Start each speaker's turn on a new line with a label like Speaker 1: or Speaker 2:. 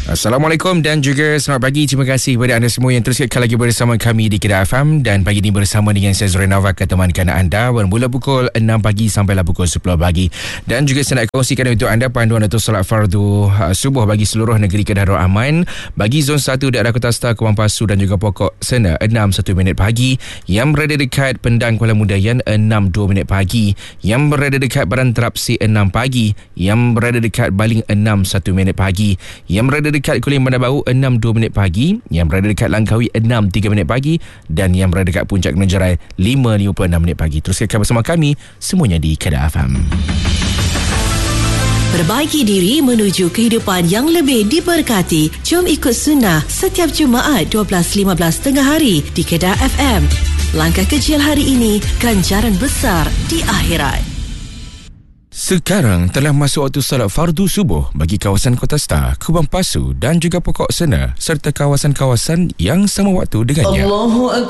Speaker 1: Assalamualaikum dan juga selamat pagi. Terima kasih kepada anda semua yang terus kekal lagi bersama kami di Kedah FM. Dan pagi ini bersama dengan saya Zurin Navak, temankan anda bermula pukul 6 pagi sampailah pukul 10 pagi. Dan juga saya nak kongsikan untuk anda panduan untuk solat fardu subuh bagi seluruh negeri Kedah Darul Aman. Bagi zon 1 daerah Kota Star, Kebun Pasu dan juga Pokok Sena 6.1 minit pagi. Yang berada dekat Pendang Kuala Mudayan 6.2 minit pagi. Yang berada dekat Baran Terapsi 6 pagi. Yang berada dekat Baling 6.1 minit pagi. Yang berada dekat Kulim Bandar Baru 6.2 minit pagi. Yang berada dekat Langkawi 6.3 minit pagi. Dan yang berada dekat Puncak Menejerai 5.56 minit pagi. Terus kekal bersama kami, semuanya di Kedah FM.
Speaker 2: Perbaiki diri menuju kehidupan yang lebih diberkati. Jom ikut sunnah setiap Jumaat 12.15 tengah hari di Kedah FM. Langkah kecil hari ini, ganjaran besar di akhirat.
Speaker 1: Sekarang telah masuk waktu salat fardu subuh bagi kawasan Kota Star, Kebun Pasu dan juga Pokok Sena serta kawasan-kawasan yang sama waktu dengannya.